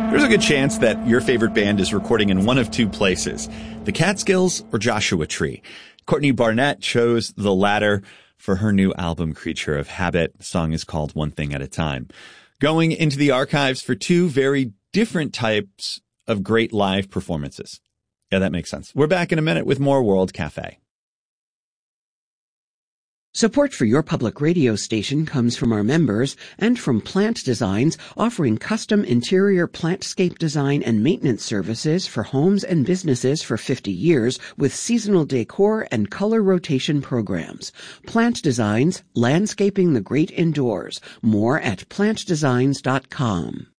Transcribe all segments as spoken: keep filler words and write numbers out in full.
There's a good chance that your favorite band is recording in one of two places, the Catskills or Joshua Tree. Courtney Barnett chose the latter for her new album, Creature of Habit. The song is called One Thing at a Time. Going into the archives for two very different types of great live performances. Yeah, that makes sense. We're back in a minute with more World Cafe. Support for your public radio station comes from our members and from Plant Designs, offering custom interior plantscape design and maintenance services for homes and businesses for fifty years with seasonal decor and color rotation programs. Plant Designs, landscaping the great indoors. More at plant designs dot com.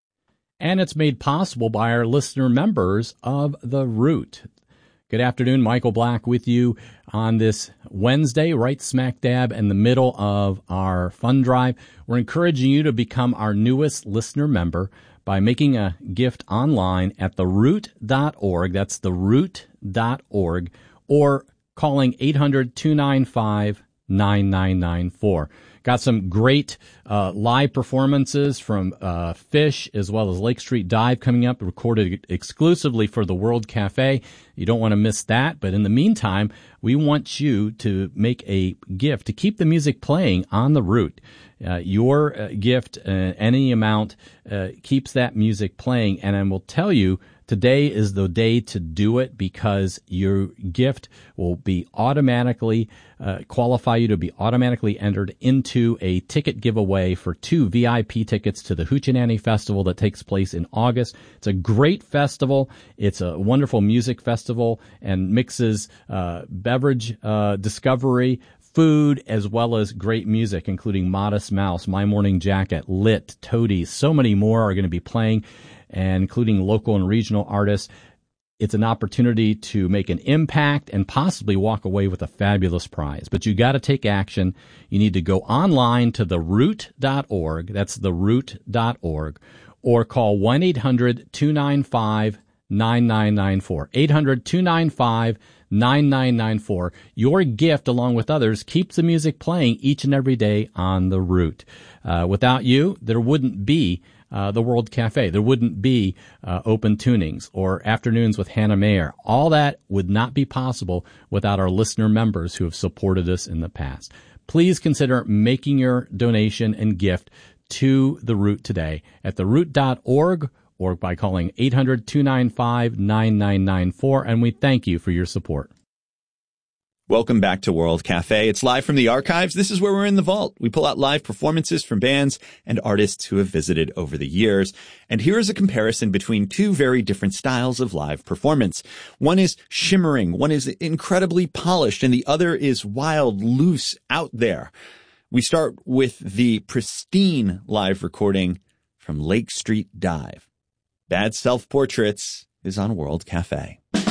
And it's made possible by our listener members of The Root. Good afternoon, Michael Black with you on this Wednesday, right smack dab in the middle of our fund drive. We're encouraging you to become our newest listener member by making a gift online at the root dot org. That's the root dot org, or calling eight hundred, two nine five, nine nine nine four. Got some great uh, live performances from uh, Fish as well as Lake Street Dive coming up, recorded exclusively for the World Cafe. You don't want to miss that. But in the meantime, we want you to make a gift to keep the music playing on the Root. Uh, your uh, gift, uh, any amount, uh, keeps that music playing. And I will tell you, today is the day to do it, because your gift will be automatically uh, qualify you to be automatically entered into a ticket giveaway for two V I P tickets to the Hoochie Festival that takes place in August. It's a great festival. It's a wonderful music festival and mixes uh, beverage uh, discovery, food, as well as great music, including Modest Mouse, My Morning Jacket, Lit, Toadies. So many more are going to be playing, and including local and regional artists. It's an opportunity to make an impact and possibly walk away with a fabulous prize. But you got to take action. You need to go online to the root dot org. That's the root dot org, or call one eight hundred, two nine five, nine nine nine four. eight hundred, two nine five, nine nine nine four. Your gift, along with others, keeps the music playing each and every day on the Root. Uh, without you, there wouldn't be Uh, the World Cafe. There wouldn't be uh, Open Tunings or Afternoons with Hannah Mayer. All that would not be possible without our listener members who have supported us in the past. Please consider making your donation and gift to The Root today at the root dot org, or by calling eight hundred, two nine five, nine nine nine four, and we thank you for your support. Welcome back to World Cafe. It's live from the archives. This is where we're in the vault. We pull out live performances from bands and artists who have visited over the years. And here is a comparison between two very different styles of live performance. One is shimmering, one is incredibly polished, and the other is wild, loose, out there. We start with the pristine live recording from Lake Street Dive. Bad Self-Portraits is on World Cafe.